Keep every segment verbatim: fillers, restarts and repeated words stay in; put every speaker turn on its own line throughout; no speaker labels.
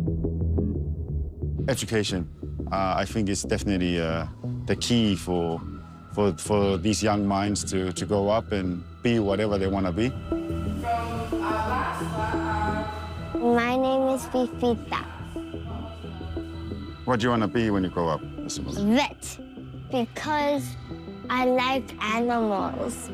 Education, uh, I think, is definitely uh, the key for, for, for these young minds to, to grow up and be whatever they want to be.
My name is Fifita.
What do you want to be when you grow up?
Vet, because I like animals.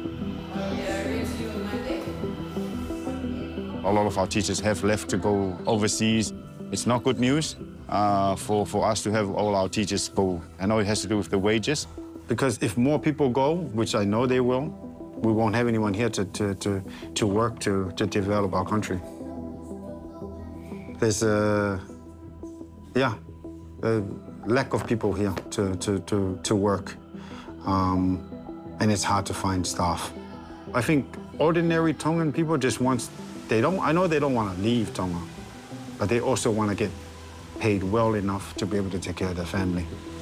A lot of our teachers have left to go overseas. It's not good news uh, for, for us to have all our teachers go. I know it has to do with the wages. Because if more people go, which I know they will, we won't have anyone here to, to, to, to work to, to develop our country. There's a, yeah, a lack of people here to, to, to, to work. Um, and it's hard to find staff. I think ordinary Tongan people just want, they don't, I know they don't want to leave Tonga, but they also want to get paid well enough to be able to take care of their family.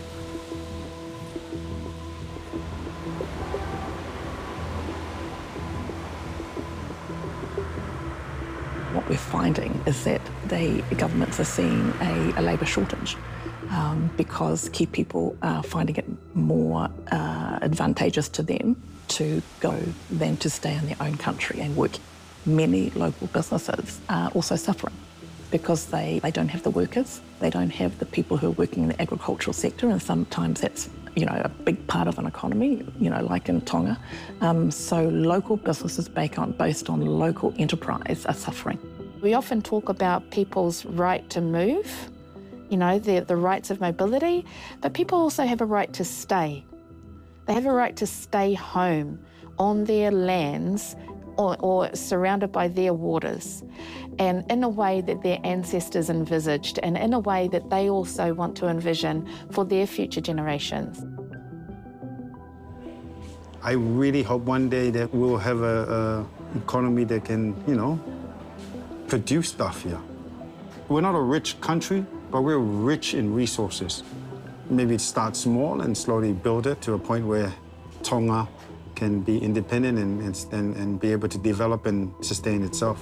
What we're finding is that the governments are seeing a, a labour shortage um, because key people are finding it more uh, advantageous to them to go than to stay in their own country and work. Many local businesses are also suffering because they, they don't have the workers, they don't have the people who are working in the agricultural sector, and sometimes that's, you know, a big part of an economy, you know, like in Tonga. Um, so local businesses based on, based on local enterprise are suffering.
We often talk about people's right to move, you know, the, the rights of mobility, but people also have a right to stay. They have a right to stay home on their lands or, or surrounded by their waters, and in a way that their ancestors envisaged and in a way that they also want to envision for their future generations.
I really hope one day that we'll have a, a economy that can, you know, produce stuff here. We're not a rich country, but we're rich in resources. Maybe start small and slowly build it to a point where Tonga can be independent and, and, and be able to develop and sustain itself.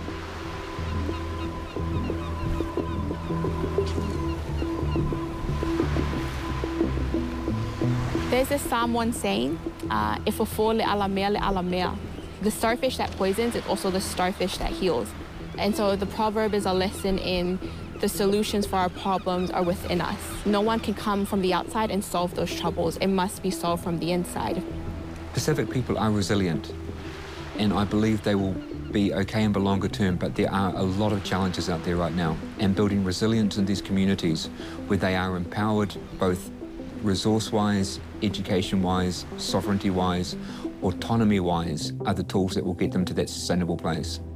There's this Samoan saying, uh, e fofo le ala mea le ala mea. The starfish that poisons is also the starfish that heals. And so the proverb is a lesson in the solutions for our problems are within us. No one can come from the outside and solve those troubles. It must be solved from the inside.
Pacific people are resilient, and I believe they will be okay in the longer term, but there are a lot of challenges out there right now. And building resilience in these communities where they are empowered both resource-wise, education-wise, sovereignty-wise, autonomy-wise are the tools that will get them to that sustainable place.